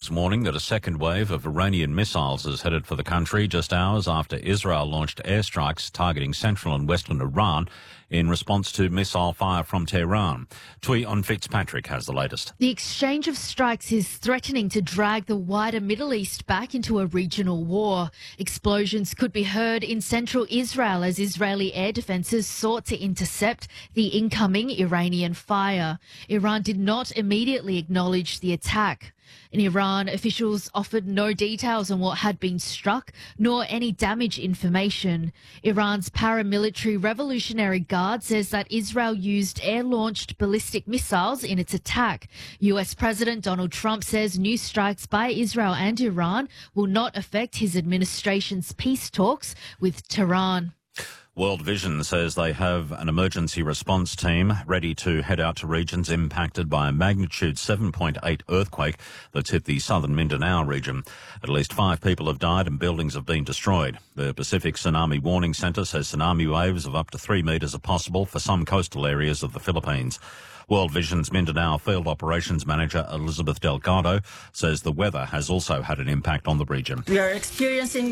experts warning that a second wave of Iranian missiles is headed for the country just hours after Israel launched airstrikes targeting central and western Iran in response to missile fire from Tehran. Tui on Fitzpatrick has the latest. The exchange of strikes is threatening to drag the wider Middle East back into a regional war. Explosions could be heard in central Israel as Israeli air defences sought to intercept the incoming Iranian fire. Iran did not immediately acknowledge the attack. In Iran, officials offered no details on what had been struck, nor any damage information. Iran's paramilitary Revolutionary Guard says that Israel used air-launched ballistic missiles in its attack. US President Donald Trump says new strikes by Israel and Iran will not affect his administration's peace talks with Tehran. World Vision says they have an emergency response team ready to head out to regions impacted by a magnitude 7.8 earthquake that's hit the southern Mindanao region. At least 5 people have died and buildings have been destroyed. The Pacific Tsunami Warning Centre says tsunami waves of up to 3 metres are possible for some coastal areas of the Philippines. World Vision's Mindanao Field Operations Manager Elizabeth Delgado says the weather has also had an impact on the region. We are experiencing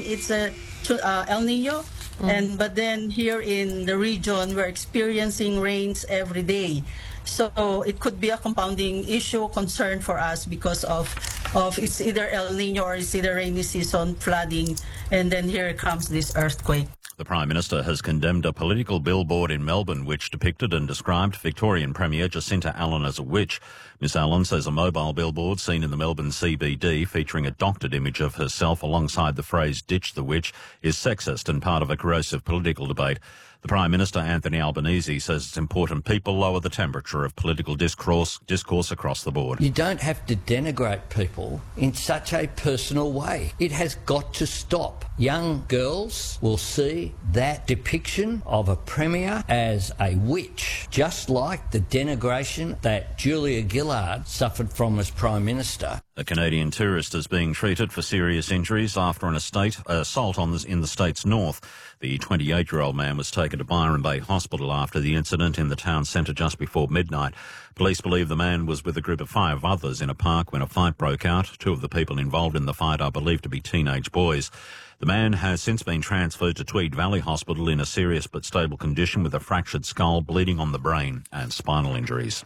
El Nino, but then here in the region we're experiencing rains every day. So it could be a compounding issue, concern for us because of it's either El Nino or it's either rainy season, flooding, and then here comes this earthquake. The Prime Minister has condemned a political billboard in Melbourne which depicted and described Victorian Premier Jacinta Allen as a witch. Miss Allen says a mobile billboard seen in the Melbourne CBD featuring a doctored image of herself alongside the phrase "ditch the witch" is sexist and part of a corrosive political debate. The Prime Minister, Anthony Albanese, says it's important people lower the temperature of political discourse across the board. You don't have to denigrate people in such a personal way. It has got to stop. Young girls will see that depiction of a premier as a witch, just like the denigration that Julia Gillard suffered from as Prime Minister. A Canadian tourist is being treated for serious injuries after an assault in the state's north. The 28-year-old man was taken to Byron Bay Hospital after the incident in the town centre just before midnight. Police believe the man was with a group of 5 others in a park when a fight broke out. 2 of the people involved in the fight are believed to be teenage boys. The man has since been transferred to Tweed Valley Hospital in a serious but stable condition with a fractured skull, bleeding on the brain and spinal injuries.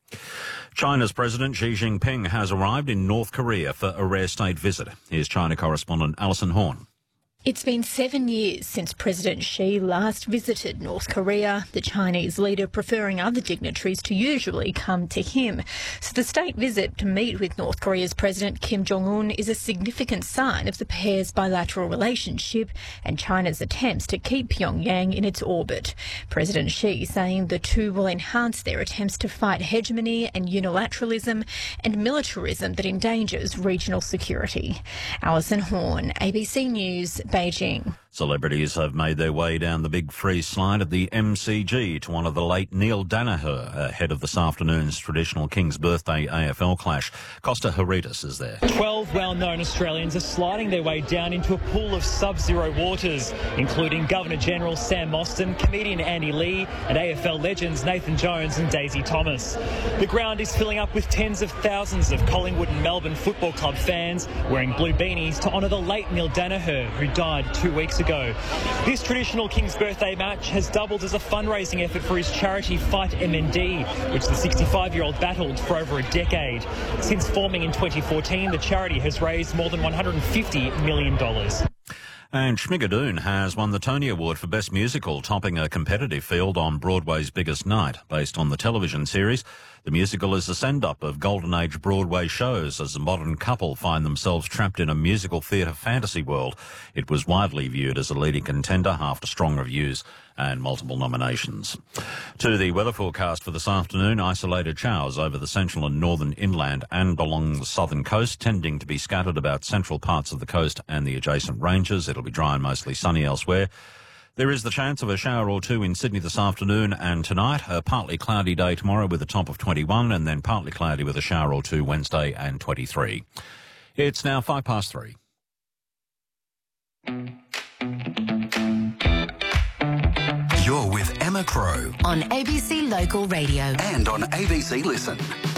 China's President Xi Jinping has arrived in North Korea for a rare state visit. Here's China correspondent Alison Horn. It's been 7 years since President Xi last visited North Korea, the Chinese leader preferring other dignitaries to usually come to him. So the state visit to meet with North Korea's President Kim Jong-un is a significant sign of the pair's bilateral relationship and China's attempts to keep Pyongyang in its orbit. President Xi saying the two will enhance their attempts to fight hegemony and unilateralism and militarism that endangers regional security. Alison Horn, ABC News, Beijing. Celebrities have made their way down the big free slide at the MCG to honour the late Neil Danaher ahead of this afternoon's traditional King's Birthday AFL clash. Costa Heritas is there. 12 well-known Australians are sliding their way down into a pool of sub-zero waters, including Governor-General Sam Mostyn, comedian Andy Lee and AFL legends Nathan Jones and Daisy Thomas. The ground is filling up with tens of thousands of Collingwood and Melbourne Football Club fans wearing blue beanies to honour the late Neil Danaher, who died 2 weeks ago. This traditional King's Birthday match has doubled as a fundraising effort for his charity Fight MND, which the 65-year-old battled for over a decade. Since forming in 2014, the charity has raised more than $150 million. And Schmigadoon has won the Tony Award for Best Musical, topping a competitive field on Broadway's Biggest Night. Based on the television series, the musical is a send-up of Golden Age Broadway shows as a modern couple find themselves trapped in a musical theatre fantasy world. It was widely viewed as a leading contender after strong reviews and multiple nominations. To the weather forecast for this afternoon, isolated showers over the central and northern inland and along the southern coast, tending to be scattered about central parts of the coast and the adjacent ranges. It'll be dry and mostly sunny elsewhere. There is the chance of a shower or two in Sydney this afternoon and tonight. A partly cloudy day tomorrow with a top of 21 and then partly cloudy with a shower or two Wednesday and 23. It's now 3:05. You're with Emma Crow on ABC Local Radio and on ABC Listen.